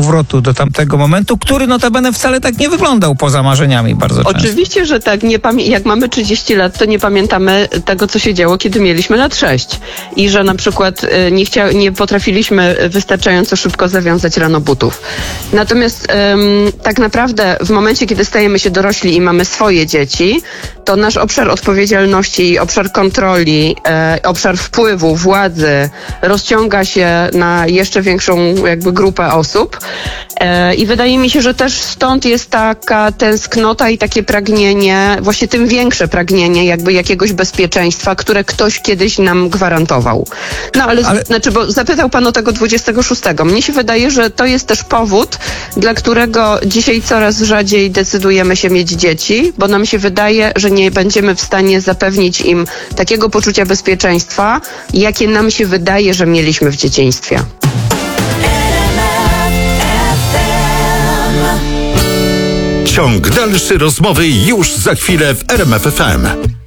powrotu do tamtego momentu, który notabene wcale tak nie wyglądał poza marzeniami bardzo często. Oczywiście, że tak. Jak mamy 30 lat, to nie pamiętamy tego, co się działo, kiedy mieliśmy lat 6. I że na przykład nie potrafiliśmy wystarczająco szybko zawiązać rano butów. Natomiast tak naprawdę w momencie, kiedy stajemy się dorośli i mamy swoje dzieci, to nasz obszar odpowiedzialności, obszar kontroli, obszar wpływu, władzy rozciąga się na jeszcze większą jakby grupę osób. I wydaje mi się, że też stąd jest taka tęsknota i takie pragnienie, właśnie tym większe pragnienie jakby jakiegoś bezpieczeństwa, które ktoś kiedyś nam gwarantował. No ale znaczy, bo zapytał pan o tego 26. Mnie się wydaje, że to jest też powód, dla którego dzisiaj coraz rzadziej decydujemy się mieć dzieci, bo nam się wydaje, że nie będziemy w stanie zapewnić im takiego poczucia bezpieczeństwa, jakie nam się wydaje, że mieliśmy w dzieciństwie. Ciąg dalszy rozmowy już za chwilę w RMF FM.